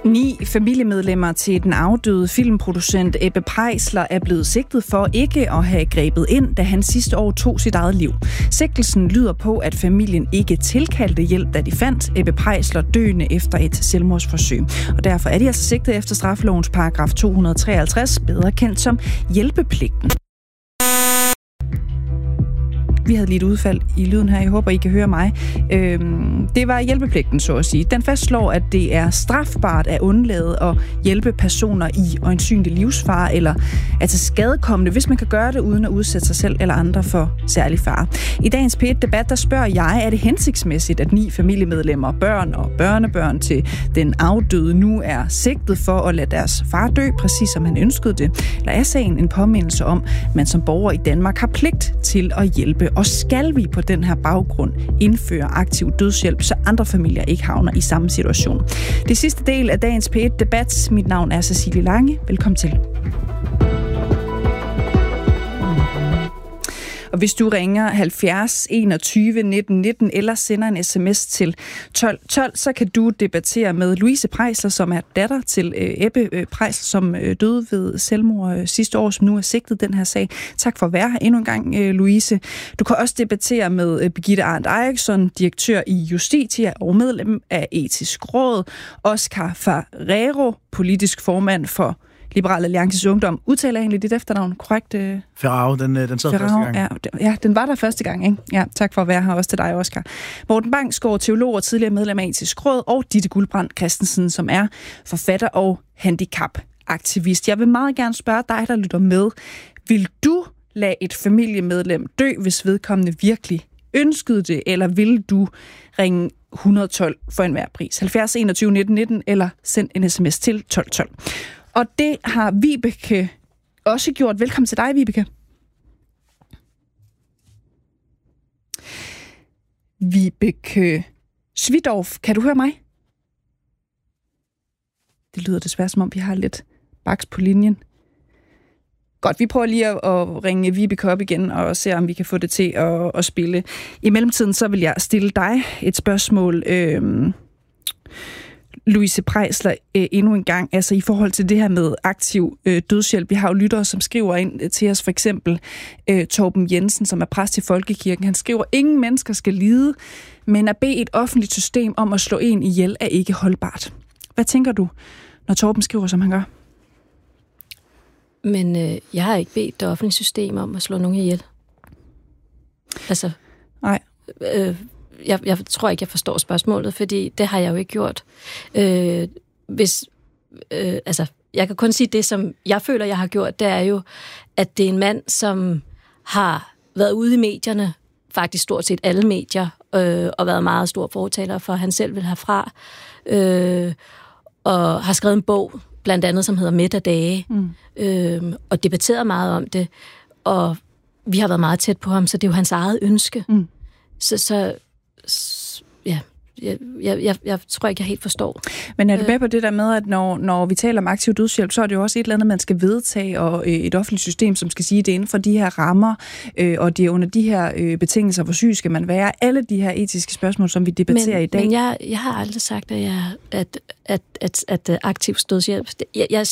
9 familiemedlemmer til den afdøde filmproducent Ebbe Preisler er blevet sigtet for ikke at have grebet ind, da han sidste år tog sit eget liv. Sigtelsen lyder på, at familien ikke tilkaldte hjælp, da de fandt Ebbe Preisler døende efter et selvmordsforsøg. Og derfor er de altså sigtet efter straffelovens paragraf 253, bedre kendt som hjælpepligten. Vi havde lige et udfald i lyden her. Jeg håber, I kan høre mig. Det var hjælpepligten, så at sige. Den fastslår, at det er strafbart at undlade at hjælpe personer i øjensynlig livsfare eller altså skadekommende, hvis man kan gøre det uden at udsætte sig selv eller andre for særlig fare. I dagens P1-debat, der spørger jeg, er det hensigtsmæssigt, at 9 familiemedlemmer, børn og børnebørn til den afdøde nu er sigtet for at lade deres far dø, præcis som han ønskede det? Eller er sagen en påmindelse om, at man som borger i Danmark har pligt til at hjælpe? Og skal vi på den her baggrund indføre aktiv dødshjælp, så andre familier ikke havner i samme situation? Det sidste del af dagens P1-debat. Mit navn er Cecilie Lange. Velkommen til. Og hvis du ringer 70 21 19 19 eller sender en sms til 1212, så kan du debattere med Louise Preisler, som er datter til Ebbe Preisler, som døde ved selvmord sidste år, som nu er sigtet den her sag. Tak for at være her endnu en gang, Louise. Du kan også debattere med Birgitte Arndt Eriksson, direktør i Justitia og medlem af Etisk Råd. Oscar Ferrero, politisk formand for Liberal Alliances Ungdom. Udtaler jeg egentlig dit efternavn korrekt? Ferraro, den sad første gang. Ja, den var der første gang, ikke? Ja, tak for at være her også til dig, Oscar. Morten Bangsgaard, teolog og tidligere medlem af Etisk Råd, og Ditte Guldbrandt Christensen, som er forfatter og handicapaktivist. Jeg vil meget gerne spørge dig, der lytter med. Vil du lade et familiemedlem dø, hvis vedkommende virkelig ønskede det, eller vil du ringe 112 for enhver pris? 70 21 19 19 eller send en sms til 1212. Og det har Vibeke også gjort. Velkommen til dig, Vibeke. Vibeke Svidorf, kan du høre mig? Det lyder desværre, som om vi har lidt baks på linjen. Godt, vi prøver lige at ringe Vibeke op igen og se, om vi kan få det til at spille. I mellemtiden så vil jeg stille dig et spørgsmål, Louise Preisler, endnu en gang, altså i forhold til det her med aktiv dødshjælp. Vi har jo lyttere, som skriver ind til os, for eksempel Torben Jensen, som er præst i Folkekirken. Han skriver, ingen mennesker skal lide, men at bede et offentligt system om at slå en ihjel er ikke holdbart. Hvad tænker du, når Torben skriver, som han gør? Men jeg har ikke bedt det offentlige system om at slå nogen ihjel. Altså, nej. Jeg tror ikke, jeg forstår spørgsmålet, fordi det har jeg jo ikke gjort. Jeg kan kun sige det, som jeg føler, jeg har gjort, det er jo, at det er en mand, som har været ude i medierne, faktisk stort set alle medier, og været meget stor fortaler for, at han selv vil herfra, og har skrevet en bog, blandt andet, som hedder Midt af dage, og debatteret meget om det, og vi har været meget tæt på ham, så det er jo hans eget ønske. Så jeg tror ikke, jeg helt forstår. Men er du med på det der med, at når vi taler om aktiv dødshjælp, så er det jo også et eller andet, man skal vedtage, og et offentligt system, som skal sige, at det er inden for de her rammer, og det er under de her betingelser, hvor syg skal man være. Alle de her etiske spørgsmål, som vi debatterer i dag. Men jeg har aldrig sagt, at aktiv dødshjælp...